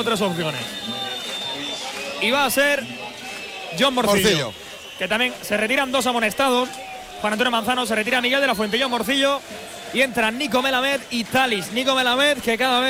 solo 3 opciones. Y va a ser John Morcillo. Que también se retiran 2 amonestados. Juan Antonio Manzano, se retira Miguel de la Fuente, John Morcillo. Y entran Nico Melamed y Thalys. Nico Melamed, que cada vez